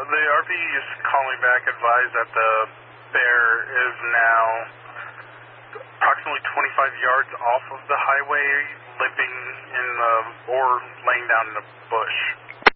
The RV is calling back, advised that the bear is now approximately 25 yards off of the highway, limping in the, or laying down in a bush.